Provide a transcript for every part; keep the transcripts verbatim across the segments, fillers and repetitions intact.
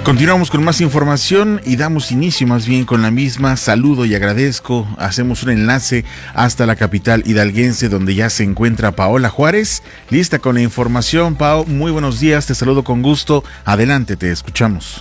Continuamos con más información y damos inicio más bien con la misma. Saludo y agradezco. Hacemos un enlace hasta la capital hidalguense, donde ya se encuentra Paola Juárez, lista con la información. Pao, muy buenos días, te saludo con gusto. Adelante, te escuchamos.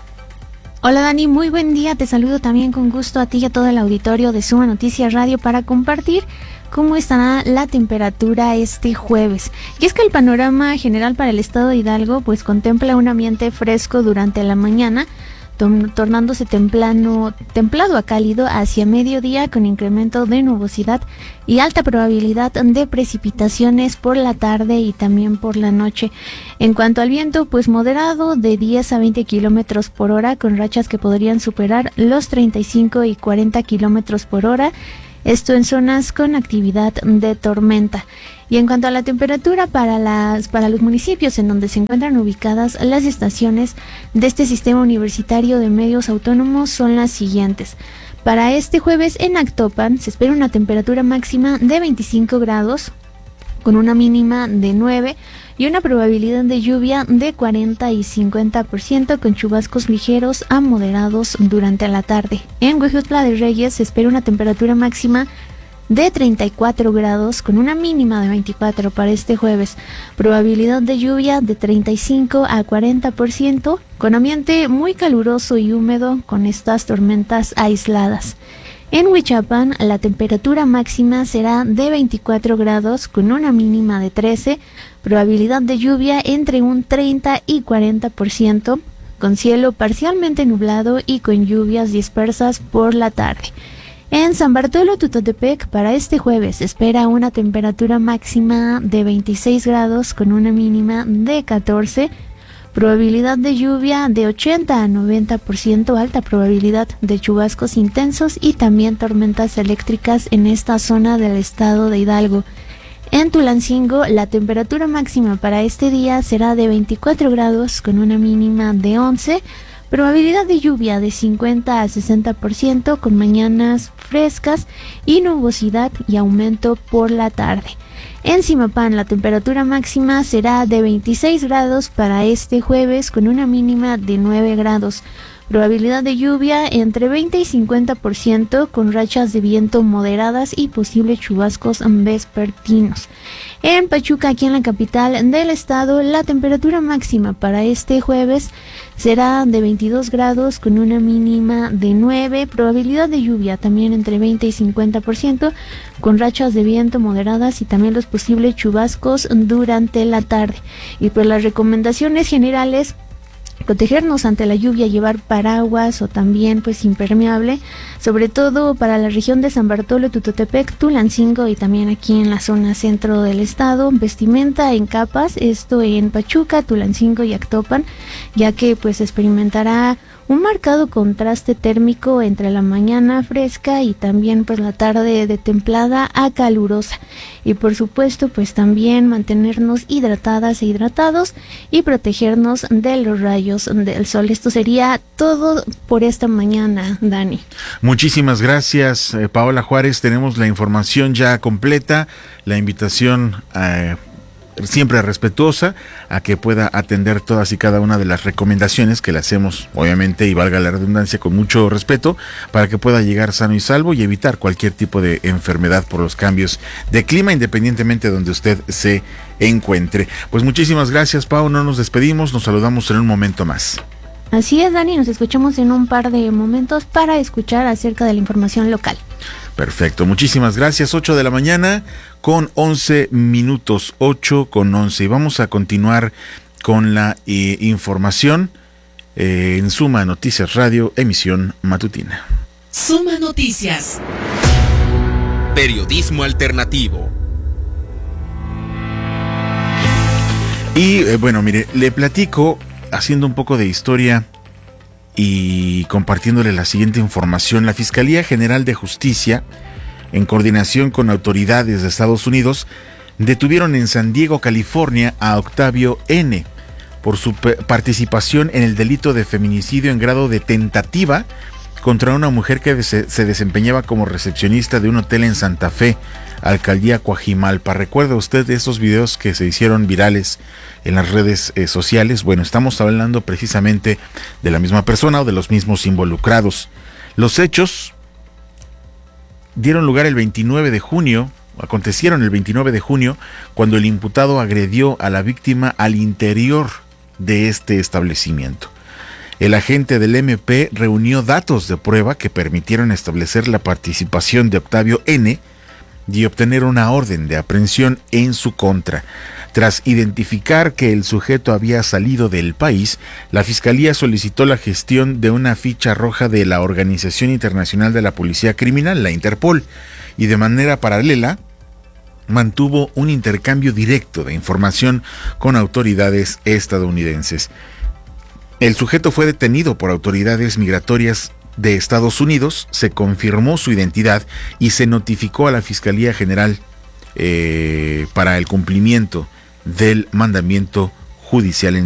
Hola Dani, muy buen día, te saludo también con gusto a ti y a todo el auditorio de Suma Noticias Radio para compartir cómo estará la temperatura este jueves. Y es que el panorama general para el estado de Hidalgo pues contempla un ambiente fresco durante la mañana, tornándose templano, templado a cálido hacia mediodía, con incremento de nubosidad y alta probabilidad de precipitaciones por la tarde y también por la noche. En cuanto al viento, pues moderado de diez a veinte kilómetros por hora, con rachas que podrían superar los treinta y cinco y cuarenta kilómetros por hora. Esto en zonas con actividad de tormenta. Y en cuanto a la temperatura para las para los municipios en donde se encuentran ubicadas las estaciones de este sistema universitario de medios autónomos son las siguientes. Para este jueves en Actopan se espera una temperatura máxima de veinticinco grados con una mínima de nueve y una probabilidad de lluvia de cuarenta y cincuenta por ciento, con chubascos ligeros a moderados durante la tarde. En Huejutla de Reyes se espera una temperatura máxima de treinta y cuatro grados con una mínima de veinticuatro para este jueves. Probabilidad de lluvia de treinta y cinco a cuarenta por ciento, con ambiente muy caluroso y húmedo con estas tormentas aisladas. En Huichapan, la temperatura máxima será de veinticuatro grados con una mínima de trece, probabilidad de lluvia entre un treinta y cuarenta por ciento, con cielo parcialmente nublado y con lluvias dispersas por la tarde. En San Bartolo Tutotepec, para este jueves, se espera una temperatura máxima de veintiséis grados con una mínima de catorce, probabilidad de lluvia de ochenta a noventa por ciento, alta probabilidad de chubascos intensos y también tormentas eléctricas en esta zona del estado de Hidalgo. En Tulancingo, la temperatura máxima para este día será de veinticuatro grados con una mínima de once, probabilidad de lluvia de cincuenta a sesenta por ciento, con mañanas frescas y nubosidad y aumento por la tarde. En Zimapán, la temperatura máxima será de veintiséis grados para este jueves con una mínima de nueve grados. Probabilidad de lluvia entre veinte y cincuenta por ciento, con rachas de viento moderadas y posibles chubascos vespertinos. En Pachuca, aquí en la capital del estado, la temperatura máxima para este jueves será de veintidós grados con una mínima de nueve, probabilidad de lluvia también entre veinte y cincuenta por ciento, con rachas de viento moderadas y también los posibles chubascos durante la tarde. Y pues las recomendaciones generales: protegernos ante la lluvia, llevar paraguas o también pues impermeable, sobre todo para la región de San Bartolo, Tutotepec, Tulancingo y también aquí en la zona centro del estado. Vestimenta en capas, esto en Pachuca, Tulancingo y Actopan, ya que pues experimentará un marcado contraste térmico entre la mañana fresca y también pues la tarde de templada a calurosa. Y por supuesto pues también mantenernos hidratadas e hidratados y protegernos de los rayos del sol. Esto sería todo por esta mañana, Dani. Muchísimas gracias, eh, Paola Juárez. Tenemos la información ya completa, la invitación a... siempre respetuosa a que pueda atender todas y cada una de las recomendaciones que le hacemos, obviamente, y valga la redundancia, con mucho respeto, para que pueda llegar sano y salvo y evitar cualquier tipo de enfermedad por los cambios de clima, independientemente de donde usted se encuentre. Pues muchísimas gracias, Pau, no nos despedimos, nos saludamos en un momento más. Así es, Dani, nos escuchamos en un par de momentos para escuchar acerca de la información local. Perfecto, muchísimas gracias. ocho de la mañana con once minutos, ocho con once. Y vamos a continuar con la eh, información eh, en Suma Noticias Radio, emisión matutina. Suma Noticias. Periodismo alternativo. Y eh, bueno, mire, le platico, haciendo un poco de historia y compartiéndole la siguiente información. La Fiscalía General de Justicia, en coordinación con autoridades de Estados Unidos, detuvieron en San Diego, California, a Octavio N. por su participación en el delito de feminicidio en grado de tentativa contra una mujer que se desempeñaba como recepcionista de un hotel en Santa Fe, Alcaldía Coajimalpa. ¿Recuerda usted esos videos que se hicieron virales en las redes eh, sociales? Bueno, estamos hablando precisamente de la misma persona o de los mismos involucrados. Los hechos dieron lugar el veintinueve de junio, acontecieron el veintinueve de junio, cuando el imputado agredió a la víctima al interior de este establecimiento. El agente del M P reunió datos de prueba que permitieron establecer la participación de Octavio N. y obtener una orden de aprehensión en su contra. Tras identificar que el sujeto había salido del país, la Fiscalía solicitó la gestión de una ficha roja de la Organización Internacional de la Policía Criminal, la Interpol, y de manera paralela mantuvo un intercambio directo de información con autoridades estadounidenses. El sujeto fue detenido por autoridades migratorias de Estados Unidos, se confirmó su identidad y se notificó a la Fiscalía General eh, para el cumplimiento del mandamiento judicial en